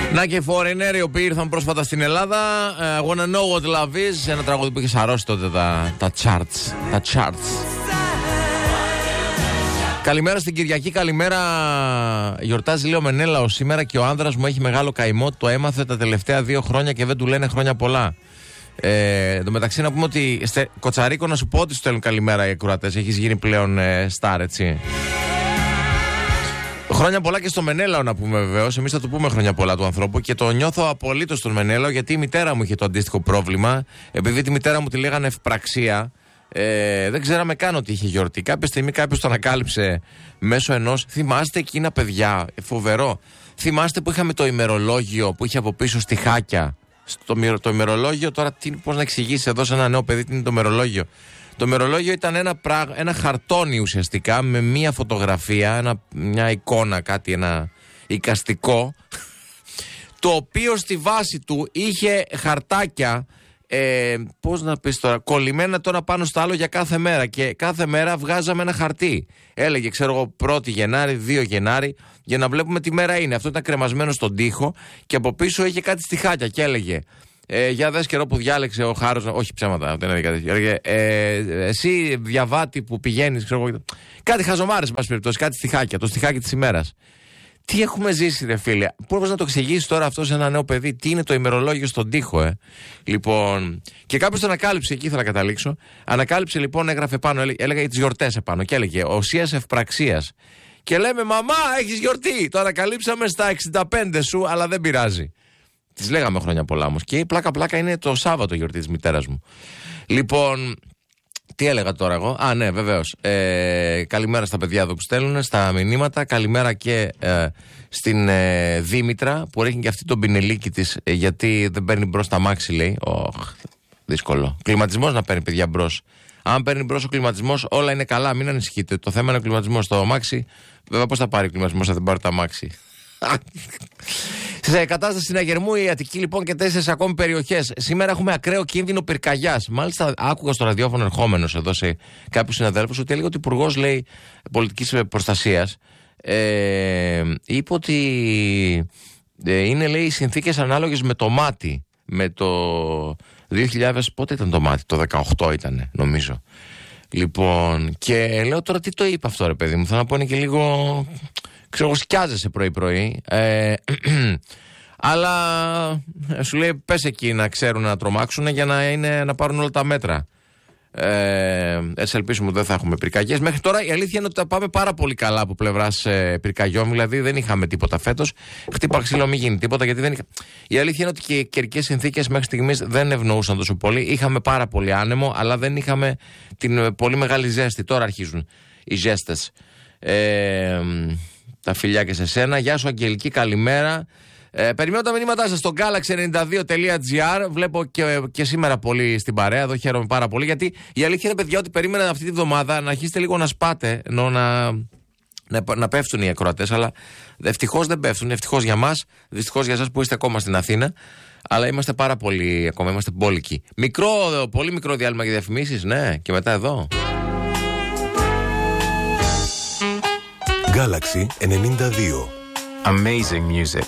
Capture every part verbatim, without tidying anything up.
Να και foreigner οι οποίοι ήρθαν πρόσφατα στην Ελλάδα. I wanna know what love is. Ένα τραγούδι που είχε σαρώσει τότε τα, τα charts. Τα charts. Καλημέρα στην Κυριακή, καλημέρα. Γιορτάζει, λέει, ο Μενέλαος σήμερα και ο άνδρας μου έχει μεγάλο καημό. Το έμαθε τα τελευταία δύο χρόνια και δεν του λένε χρόνια πολλά. Ε, εν τω μεταξύ, να πούμε ότι στε, Κοτσαρίκο, να σου πω ότι σου στέλνουν καλημέρα οι ακροατές. Έχεις γίνει πλέον ε, star, έτσι. Χρόνια πολλά και στο Μενέλαο, να πούμε βεβαίως. Εμείς θα του πούμε χρόνια πολλά του ανθρώπου και το νιώθω απολύτως στον Μενέλαο, γιατί η μητέρα μου είχε το αντίστοιχο πρόβλημα. Επειδή τη μητέρα μου τη λέγανε ευπραξία. Ε, δεν ξέραμε καν ότι είχε γιορτή. Κάποια στιγμή κάποιος το ανακάλυψε μέσω ενός. Θυμάστε εκείνα, παιδιά, φοβερό. Θυμάστε που είχαμε το ημερολόγιο που είχε από πίσω στιχάκια. Στο, το ημερολόγιο, τώρα τι, πώς να εξηγήσει εδώ σε ένα νέο παιδί τι είναι το ημερολόγιο. Το ημερολόγιο ήταν ένα, πράγ, ένα χαρτόνι ουσιαστικά με μία φωτογραφία, ένα, μια εικόνα, κάτι, ένα εικαστικό, το οποίο στη βάση του είχε χαρτάκια. Ε, πώς να πεις τώρα, κολλημένα τώρα πάνω στο άλλο για κάθε μέρα. Και κάθε μέρα βγάζαμε ένα χαρτί. Έλεγε, ξέρω εγώ, πρώτη Γενάρη, δύο Γενάρη, για να βλέπουμε τι μέρα είναι. Αυτό ήταν κρεμασμένο στον τοίχο και από πίσω είχε κάτι στιχάκια και έλεγε, ε, για δες καιρό που διάλεξε ο Χάρος. Όχι ψέματα, δεν έλεγε κάτι. Έλεγε, ε, εσύ διαβάτη που πηγαίνεις, ξέρω εγώ, κάτι χαζομάρες, πάση περιπτώσει, κάτι στιχάκια, το στιχάκι της ημέρας. Τι έχουμε ζήσει, ρε φίλε. Πώς να το εξηγήσει τώρα αυτό σε ένα νέο παιδί, τι είναι το ημερολόγιο στον τοίχο, ε. Λοιπόν, και κάποιος το ανακάλυψε, εκεί ήθελα να καταλήξω. Ανακάλυψε λοιπόν, έγραφε πάνω, έλεγε για τις γιορτές επάνω και έλεγε οσίας ευπραξίας. Και λέμε, μαμά, έχεις γιορτή. Το ανακαλύψαμε στα εξήντα πέντε σου, αλλά δεν πειράζει. Τις λέγαμε χρόνια πολλά όμως. Και η πλάκα-πλάκα είναι το Σάββατο γιορτή της μητέρας μου. Λοιπόν. Τι έλεγα τώρα εγώ. Α, ναι, βεβαίως. Ε, καλημέρα στα παιδιά εδώ που στέλνουν, στα μηνύματα. Καλημέρα και ε, στην ε, Δήμητρα που ρίχνει και αυτή τον πινελίκι της, ε, γιατί δεν παίρνει μπρος τα μάξι, λέει. Οχ, δύσκολο. Κλιματισμός να παίρνει, παιδιά, μπρος. Αν παίρνει μπρος ο κλιματισμός, όλα είναι καλά. Μην ανησυχείτε. Το θέμα είναι ο κλιματισμός. Το αμάξι, βέβαια, πώς θα πάρει ο κλιματισμός αν δεν πάρει το αμάξι. Σε κατάσταση συναγερμού η Αττική λοιπόν και τέσσερις ακόμη περιοχές. Σήμερα έχουμε ακραίο κίνδυνο πυρκαγιάς. Μάλιστα, άκουγα στο ραδιόφωνο ερχόμενος εδώ σε κάποιους συναδέλφους ότι έλεγε ότι ο Υπουργός, λέει, Πολιτικής Προστασίας ε, είπε ότι ε, είναι, λέει, οι συνθήκες ανάλογες με το μάτι. Με το δύο χιλιάδες, πότε ήταν το μάτι, το δεκαοκτώ ήταν, νομίζω. Λοιπόν, και λέω τώρα τι το είπε αυτό, ρε παιδί μου. Θα να πω είναι και λίγο. Ξέρω, σκιάζεσαι πρωί-πρωί. Ε, αλλά σου λέει, πες εκεί να ξέρουν να τρομάξουν για να, είναι, να πάρουν όλα τα μέτρα. Ε, έτσι ελπίσουμε ότι δεν θα έχουμε πυρκαγιές. Μέχρι τώρα η αλήθεια είναι ότι τα πάμε πάρα πολύ καλά από πλευράς ε, πυρκαγιών. Δηλαδή δεν είχαμε τίποτα φέτος. Χτύπα ξύλο, μην γίνει τίποτα. Γιατί δεν είχα... Η αλήθεια είναι ότι και οι καιρικές συνθήκες μέχρι στιγμής δεν ευνοούσαν τόσο πολύ. Είχαμε πάρα πολύ άνεμο, αλλά δεν είχαμε την πολύ μεγάλη ζέστη. Τώρα αρχίζουν οι ζέστες. Ε, τα φιλιά και σε σένα. Γεια σου, Αγγελική, καλημέρα. Ε, περιμένω τα μηνύματά σας στο γκάλαξι ενενήντα δύο τελεία τζι άρ. Βλέπω και, και σήμερα πολύ στην παρέα. Εδώ χαίρομαι πάρα πολύ. Γιατί η αλήθεια είναι, παιδιά, ότι περίμενα αυτή τη βδομάδα να αρχίσετε λίγο να σπάτε, ενώ να, να, να πέφτουν οι ακροατές. Αλλά ευτυχώς δεν πέφτουν. Ευτυχώς για μας. Δυστυχώς για εσάς που είστε ακόμα στην Αθήνα. Αλλά είμαστε πάρα πολύ ακόμα. Είμαστε μπόλικοι. Μικρό, πολύ μικρό διάλειμμα για διαφημίσεις. Ναι, και μετά εδώ. Galaxy ενενήντα δύο. Amazing music.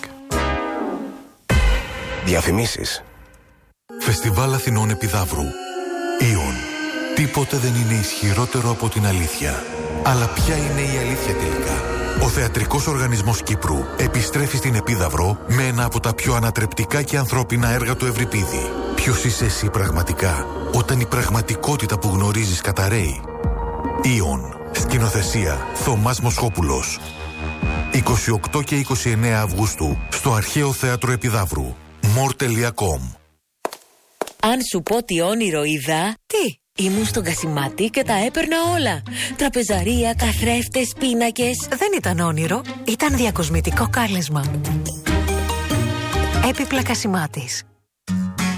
Διαφημίσεις. Φεστιβάλ Αθηνών Επιδαύρου. Ιον. Τίποτε δεν είναι ισχυρότερο από την αλήθεια. Αλλά ποια είναι η αλήθεια τελικά? Ο Θεατρικός Οργανισμός Κύπρου επιστρέφει στην Επίδαυρο με ένα από τα πιο ανατρεπτικά και ανθρώπινα έργα του Ευρυπίδη. Ποιος είσαι εσύ πραγματικά, όταν η πραγματικότητα που γνωρίζεις καταρρέει? Ιον. Σκηνοθεσία Θωμάς Μοσχόπουλος. είκοσι οκτώ και είκοσι εννέα Αυγούστου στο Αρχαίο Θέατρο Επιδαύρου. more τελεία com. Αν σου πω τι όνειρο είδα. Τι? Ήμουν στον Κασιμάτη και τα έπαιρνα όλα. Τραπεζαρία, καθρέφτες, πίνακες. Δεν ήταν όνειρο, ήταν διακοσμητικό κάλεσμα. Έπιπλα Κασιμάτης.